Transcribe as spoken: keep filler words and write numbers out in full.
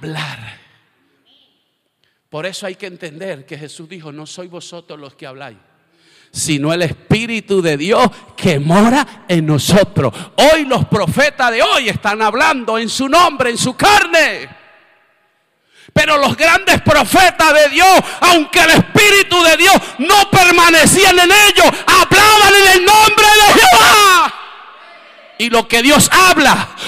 hablar. Por eso hay que entender que Jesús dijo: no sois vosotros los que habláis, sino el Espíritu de Dios que mora en nosotros. Hoy los profetas de hoy están hablando en su nombre, en su carne. Pero los grandes profetas de Dios, aunque el Espíritu de Dios no permanecían en ellos, hablaban en el nombre de Jehová. Y lo que Dios habla,